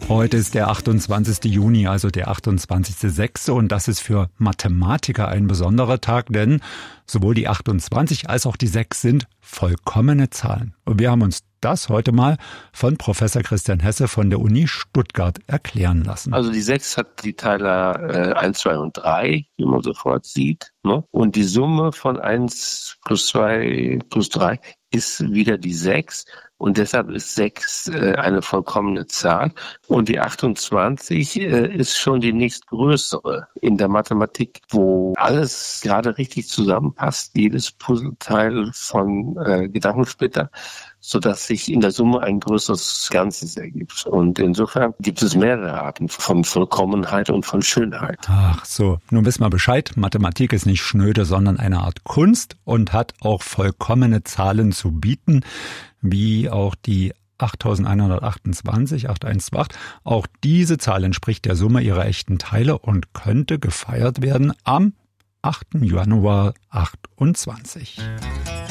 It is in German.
Heute ist der 28. Juni, also der 28.06. und das ist für Mathematiker ein besonderer Tag, denn sowohl die 28 als auch die 6 sind vollkommene Zahlen. Und wir haben uns das heute mal von Professor Christian Hesse von der Uni Stuttgart erklären lassen. Also die 6 hat die Teiler 1, 2 und 3, wie man sofort sieht, ne? Und die Summe von 1 plus 2 plus 3 ist wieder die 6. Und deshalb ist 6 eine vollkommene Zahl. Und die 28 ist schon die nächstgrößere in der Mathematik, wo alles gerade richtig zusammenpasst, jedes Puzzleteil von Gedankensplitter, sodass sich in der Summe ein größeres Ganzes ergibt. Und insofern gibt es mehrere Arten von Vollkommenheit und von Schönheit. Ach so, nun wissen wir Bescheid. Mathematik ist nicht schnöde, sondern eine Art Kunst und hat auch vollkommene Zahlen zu bieten, wie auch die 8128, 8128. Auch diese Zahl entspricht der Summe ihrer echten Teile und könnte gefeiert werden am 8. Januar 28.